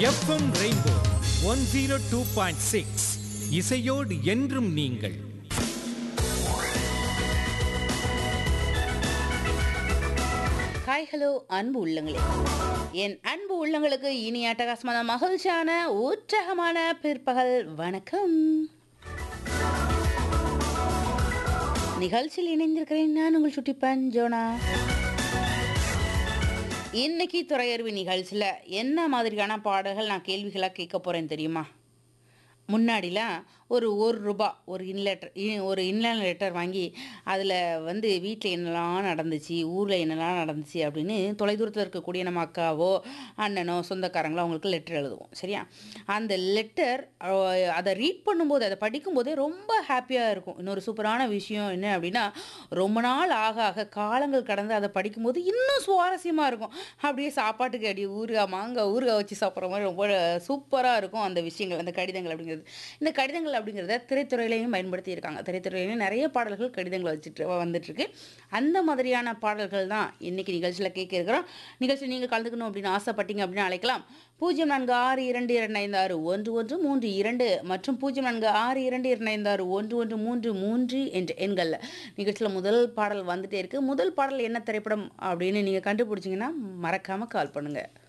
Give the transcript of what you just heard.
FM rainbow 102.6 இசையோடு என்றும் நீங்கள். ஹாய் ஹலோ அன்பு உள்ளங்களே, என் அன்பு உள்ளங்களுக்கு இனி அட்டகாசமான மகிழ்ச்சியான உற்சாகமான பிற்பகல் வணக்கம். நிகழ்ச்சியில் இணைந்திருக்கிறேன் நான் உங்கள் சுட்டிப்பன் ஜோனா. இன்னைக்கு துறையறிவு நிகழ்ச்சியில் என்ன மாதிரியான பாடல்கள் நான் கேள்விகளாக கேட்க போகிறேன் தெரியுமா? முன்னாடிலாம் ஒரு ரூபா ஒரு இன்லேண்ட் லெட்டர் வாங்கி அதில் வந்து வீட்டில் என்னெல்லாம் நடந்துச்சு, ஊரில் என்னெல்லாம் நடந்துச்சு அப்படின்னு தொலைதூரத்தில் இருக்கக்கூடிய நம்ம அக்காவோ அண்ணனோ சொந்தக்காரங்களோ அவங்களுக்கு லெட்டர் எழுதுவோம். சரியா? அந்த லெட்டர் அதை ரீட் பண்ணும்போது, அதை படிக்கும்போதே ரொம்ப ஹாப்பியாக இருக்கும். இன்னொரு சூப்பரான விஷயம் என்ன அப்படின்னா, ரொம்ப நாள் ஆக ஆக காலங்கள் கடந்து அதை படிக்கும்போது இன்னும் சுவாரஸ்யமாக இருக்கும். அப்படியே சாப்பாட்டுக்கு அடி ஊறுகாய் வச்சு சாப்பிட்ற மாதிரி ரொம்ப சூப்பராக இருக்கும் அந்த விஷயங்கள், அந்த கடிதங்கள் அப்படிங்கிறது. இந்த கடிதங்கள் அப்படிங்கிறத திரைத்துறையிலையும் பயன்படுத்தி இருக்காங்க. திரைத்துறையிலையும் நிறைய பாடல்கள் கடிதங்கள் வந்துட்டுருக்கு. அந்த மாதிரியான பாடல்கள் தான் இன்னைக்கு நிகழ்ச்சியில் கேட்க இருக்கிறோம். நிகழ்ச்சியில் நீங்கள் கலந்துக்கணும் அப்படின்னு ஆசைப்பட்டீங்க அப்படின்னு அழைக்கலாம். 0462256113 மற்றும் 0462256113 என்ற எண்களில் நிகழ்ச்சியில் முதல் பாடல் வந்துட்டே இருக்கு. முதல் பாடல் என்ன திரைப்படம் அப்படின்னு நீங்கள் கண்டுபிடிச்சிங்கன்னா மறக்காமல் கால் பண்ணுங்கள்.